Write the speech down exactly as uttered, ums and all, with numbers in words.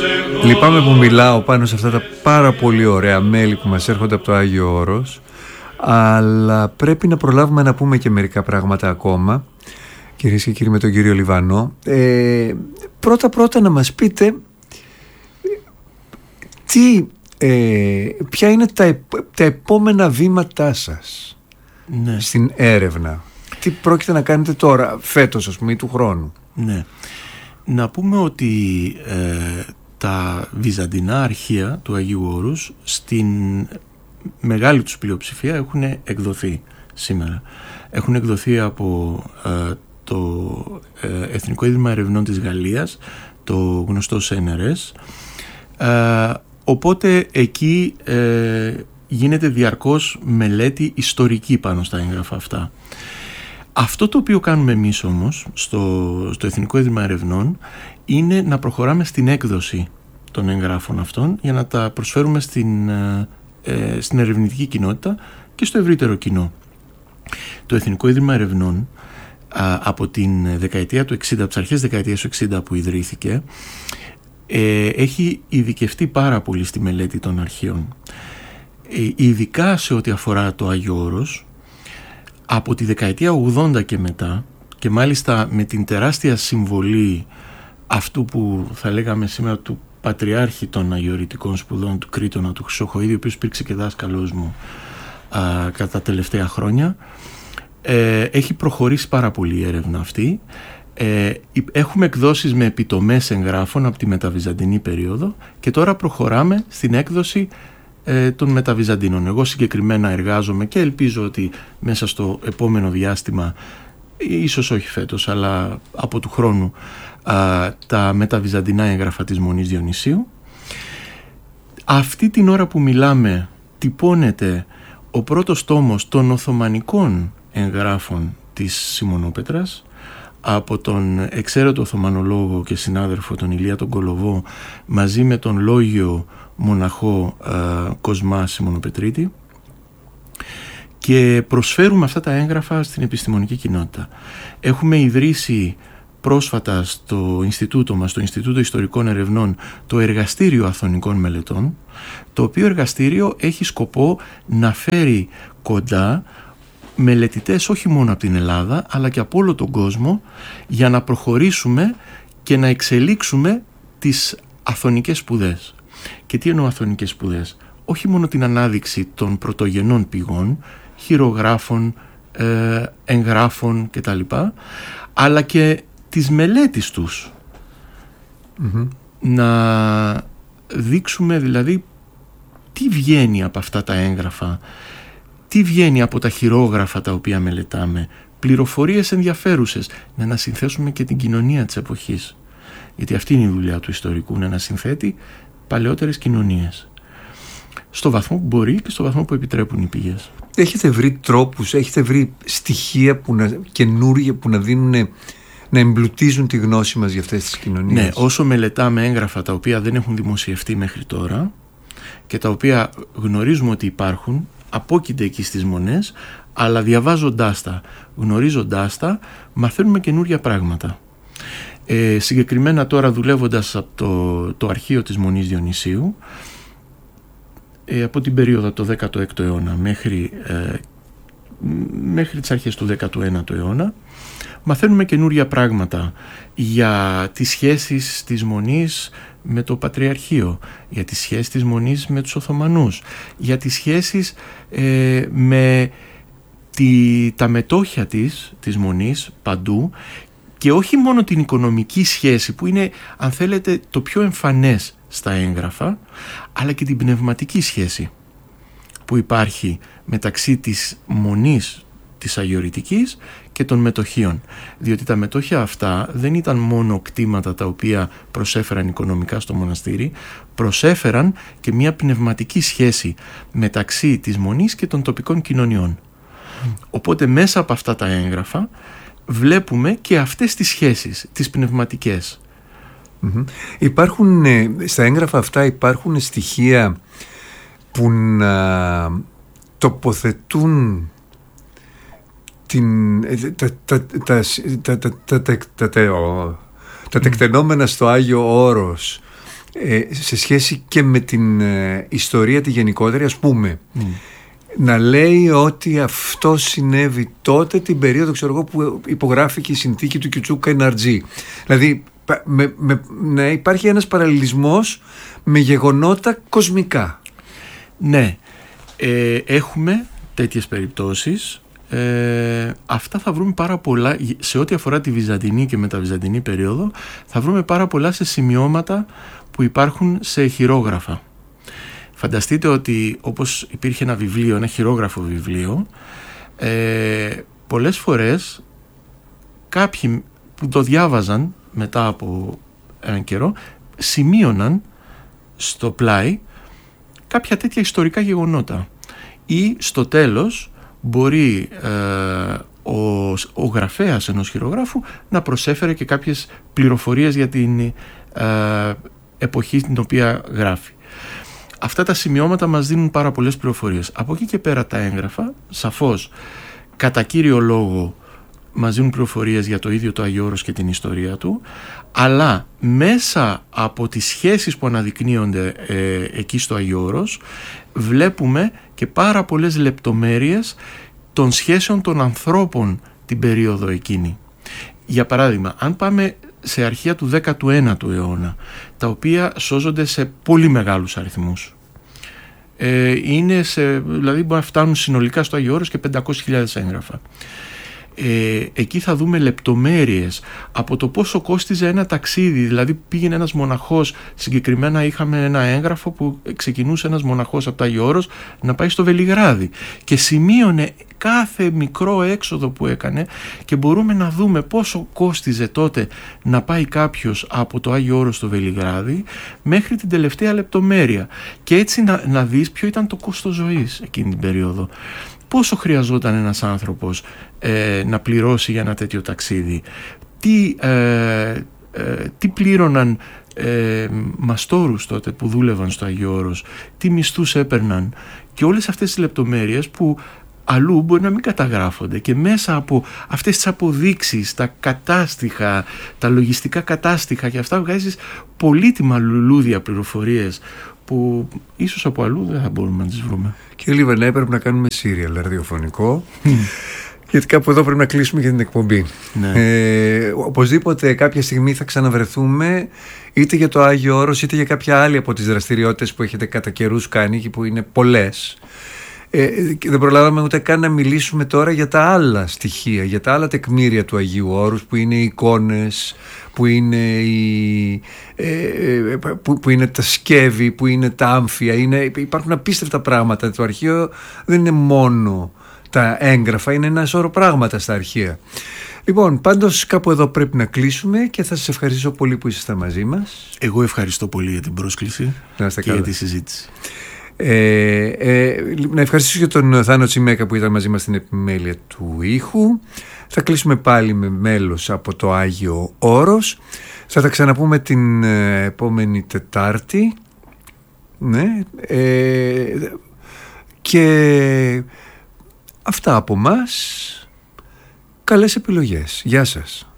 Λυπάμαι που μιλάω πάνω σε αυτά τα πάρα πολύ ωραία μέλη που μας έρχονται από το Άγιο Όρος, αλλά πρέπει να προλάβουμε να πούμε και μερικά πράγματα ακόμα, κυρίες και κύριοι, με τον κύριο Λιβανό. ε, Πρώτα πρώτα να μας πείτε τι, ε, ποια είναι τα, επ, τα επόμενα βήματά σας, ναι, στην έρευνα. Τι πρόκειται να κάνετε τώρα, φέτος ας πούμε, ή του χρόνου? Ναι, να πούμε ότι ε, τα βυζαντινά αρχεία του Αγίου Όρους στην μεγάλη τους πλειοψηφία έχουν εκδοθεί σήμερα. Έχουν εκδοθεί από ε, το ε, Εθνικό Ίδρυμα Ερευνών της Γαλλίας, το γνωστό σεν αρ ες, ε, οπότε εκεί ε, γίνεται διαρκώς μελέτη ιστορική πάνω στα έγγραφα αυτά. Αυτό το οποίο κάνουμε εμείς όμως στο, στο Εθνικό Ίδρυμα Ερευνών είναι να προχωράμε στην έκδοση των εγγράφων αυτών για να τα προσφέρουμε στην, ε, στην ερευνητική κοινότητα και στο ευρύτερο κοινό. Το Εθνικό Ίδρυμα Ερευνών α, από την δεκαετία του εξήντα, από τις αρχές της δεκαετίας του εξήντα που ιδρύθηκε, ε, έχει ειδικευτεί πάρα πολύ στη μελέτη των αρχείων. Ε, ειδικά σε ό,τι αφορά το Άγιο Όρος, από τη δεκαετία ογδόντα και μετά, και μάλιστα με την τεράστια συμβολή αυτού που θα λέγαμε σήμερα του Πατριάρχη των Αγιορητικών Σπουδών του Κρήτονα, του Χρυσοχοΐδη, ο οποίος υπήρξε και δάσκαλός μου α, κατά τα τελευταία χρόνια, ε, έχει προχωρήσει πάρα πολύ η έρευνα αυτή. Ε, έχουμε εκδόσεις με επιτομές εγγράφων από τη μεταβυζαντινή περίοδο και τώρα προχωράμε στην έκδοση ε, των μεταβυζαντινών. Εγώ συγκεκριμένα εργάζομαι και ελπίζω ότι μέσα στο επόμενο διάστημα, ίσως όχι φέτος, αλλά από του χρόνου, α, τα μεταβυζαντινά έγγραφα της Μονής Διονυσίου. Αυτή την ώρα που μιλάμε τυπώνεται ο πρώτος τόμος των Οθωμανικών εγγράφων της Σιμωνόπετρας από τον εξαίρετο Οθωμανολόγο και συνάδελφο τον Ηλία τον Κολοβό, μαζί με τον λόγιο μοναχό α, Κοσμά Σιμωνοπετρίτη, και προσφέρουμε αυτά τα έγγραφα στην επιστημονική κοινότητα. Έχουμε ιδρύσει πρόσφατα στο Ινστιτούτο μας, το Ινστιτούτο Ιστορικών Ερευνών, το Εργαστήριο Αθωνικών Μελετών, το οποίο εργαστήριο έχει σκοπό να φέρει κοντά μελετητές όχι μόνο από την Ελλάδα αλλά και από όλο τον κόσμο, για να προχωρήσουμε και να εξελίξουμε τις αθωνικές σπουδές. Και τι εννοώ αθωνικές σπουδές? Όχι μόνο την ανάδειξη των πρωτογενών πηγών, χειρογράφων, ε, εγγράφων κτλ, αλλά και της μελέτης τους. Mm-hmm. Να δείξουμε δηλαδή τι βγαίνει από αυτά τα έγγραφα, τι βγαίνει από τα χειρόγραφα τα οποία μελετάμε, πληροφορίες ενδιαφέρουσες, να ανασυνθέσουμε και την κοινωνία της εποχής, γιατί αυτή είναι η δουλειά του ιστορικού, να ανασυνθέτει παλαιότερες κοινωνίες στο βαθμό που μπορεί και στο βαθμό που επιτρέπουν οι πηγές. Έχετε βρει τρόπους, έχετε βρει στοιχεία που να, καινούργια που να δίνουν, να εμπλουτίζουν τη γνώση μας για αυτές τις κοινωνίες? Ναι, όσο μελετάμε έγγραφα τα οποία δεν έχουν δημοσιευτεί μέχρι τώρα και τα οποία γνωρίζουμε ότι υπάρχουν, απόκειται εκεί στις μονές, αλλά διαβάζοντάς τα, γνωρίζοντάς τα, μαθαίνουμε καινούργια πράγματα. Ε, συγκεκριμένα τώρα, δουλεύοντας από το, το αρχείο της Μονής Διονυσίου, ε, από την περίοδο το δέκατο έκτο αιώνα μέχρι, ε, μέχρι τις αρχές του δέκατου ένατου αιώνα, μαθαίνουμε καινούρια πράγματα για τις σχέσεις της Μονής με το Πατριαρχείο, για τις σχέσεις της Μονής με τους Οθωμανούς, για τις σχέσεις ε, με τη, τα μετόχια της, της Μονής παντού, και όχι μόνο την οικονομική σχέση που είναι, αν θέλετε, το πιο εμφανές στα έγγραφα, αλλά και την πνευματική σχέση που υπάρχει μεταξύ της Μονής της Αγιορητικής και των μετοχίων, διότι τα μετόχια αυτά δεν ήταν μόνο κτήματα τα οποία προσέφεραν οικονομικά στο μοναστήρι, προσέφεραν και μια πνευματική σχέση μεταξύ της Μονής και των τοπικών κοινωνιών. Mm. Οπότε μέσα από αυτά τα έγγραφα βλέπουμε και αυτές τις σχέσεις, τις πνευματικές. Mm-hmm. Υπάρχουν, στα έγγραφα αυτά υπάρχουν στοιχεία που να τοποθετούν την, τα, τα, τα, τα, τα, τα, τα, τα τεκτενόμενα στο Άγιο Όρος ε, σε σχέση και με την ε, ιστορία τη γενικότερη, ας πούμε, mm. να λέει ότι αυτό συνέβη τότε την περίοδο, ξέρω εγώ, που υπογράφηκε η συνθήκη του Κιουτσούκα Εναρτζή. Δηλαδή με, με, ναι, υπάρχει ένας παραλληλισμός με γεγονότα κοσμικά. Ναι, ε, έχουμε τέτοιες περιπτώσεις. Ε, αυτά θα βρούμε πάρα πολλά σε ό,τι αφορά τη Βυζαντινή και μεταβυζαντινή περίοδο. Θα βρούμε πάρα πολλά σε σημειώματα που υπάρχουν σε χειρόγραφα. Φανταστείτε ότι όπως υπήρχε ένα βιβλίο, ένα χειρόγραφο βιβλίο, ε, πολλές φορές κάποιοι που το διάβαζαν μετά από έναν καιρό σημείωναν στο πλάι κάποια τέτοια ιστορικά γεγονότα, ή στο τέλος μπορεί ε, ο, ο γραφέας ενός χειρογράφου να προσέφερε και κάποιες πληροφορίες για την ε, εποχή την οποία γράφει. Αυτά τα σημειώματα μας δίνουν πάρα πολλές πληροφορίες. Από εκεί και πέρα τα έγγραφα, σαφώς, κατά κύριο λόγο μας δίνουν πληροφορίες για το ίδιο το Άγιο Όρος και την ιστορία του, αλλά μέσα από τις σχέσεις που αναδεικνύονται ε, εκεί στο Άγιο Όρος βλέπουμε και πάρα πολλές λεπτομέρειες των σχέσεων των ανθρώπων την περίοδο εκείνη. Για παράδειγμα, αν πάμε σε αρχεία του δέκατου ένατου αιώνα, τα οποία σώζονται σε πολύ μεγάλους αριθμούς, ε, είναι σε, δηλαδή μπορεί να φτάνουν συνολικά στο Άγιο Όρος και πεντακόσιες χιλιάδες έγγραφα. Ε, εκεί θα δούμε λεπτομέρειες από το πόσο κόστιζε ένα ταξίδι. Δηλαδή πήγαινε ένας μοναχός, συγκεκριμένα είχαμε ένα έγγραφο που ξεκινούσε ένας μοναχός από το Άγιο Όρος να πάει στο Βελιγράδι και σημείωνε κάθε μικρό έξοδο που έκανε, και μπορούμε να δούμε πόσο κόστιζε τότε να πάει κάποιος από το Άγιο Όρος στο Βελιγράδι μέχρι την τελευταία λεπτομέρεια, και έτσι να, να δεις ποιο ήταν το κόστος ζωής εκείνη την περίοδο. Πόσο χρειαζόταν ένας άνθρωπος ε, να πληρώσει για ένα τέτοιο ταξίδι, τι, ε, ε, τι πλήρωναν ε, μαστόρους τότε που δούλευαν στο Άγιο Όρος, τι μισθούς έπαιρναν, και όλες αυτές τις λεπτομέρειες που αλλού μπορεί να μην καταγράφονται, και μέσα από αυτές τις αποδείξεις, τα κατάστοιχα, τα λογιστικά κατάστοιχα και αυτά βγάζεις πολύτιμα λουλούδια πληροφορίες που ίσως από αλλού δεν θα μπορούμε να τις βρούμε. Κύριε Λίβανα, πρέπει να κάνουμε σύριαλ ραδιοφωνικό, γιατί κάπου εδώ πρέπει να κλείσουμε για την εκπομπή. Ναι. Ε, οπωσδήποτε κάποια στιγμή θα ξαναβρεθούμε, είτε για το Άγιο Όρος είτε για κάποια άλλη από τις δραστηριότητες που έχετε κατά καιρούς κάνει και που είναι πολλές. Ε, δεν προλάβαμε ούτε καν να μιλήσουμε τώρα για τα άλλα στοιχεία, για τα άλλα τεκμήρια του Αγίου Όρους, που είναι οι εικόνες, που είναι, η, ε, που, που είναι τα σκεύη, που είναι τα άμφια. Είναι, υπάρχουν απίστευτα πράγματα. Το αρχείο δεν είναι μόνο τα έγγραφα, είναι ένα σώρο πράγματα στα αρχεία. Λοιπόν, πάντως κάπου εδώ πρέπει να κλείσουμε, και θα σας ευχαριστήσω πολύ που ήσασταν μαζί μας. Εγώ ευχαριστώ πολύ για την πρόσκληση και καλά. Για τη συζήτηση. Ε, ε, να ευχαριστήσω και τον Θάνο Τσιμέκα που ήταν μαζί μας στην επιμέλεια του ήχου. Θα κλείσουμε πάλι με μέλος από το Άγιο Όρος. Θα τα ξαναπούμε την ε, επόμενη Τετάρτη, ναι, ε, και αυτά από μας. Καλές επιλογές. Γεια σας.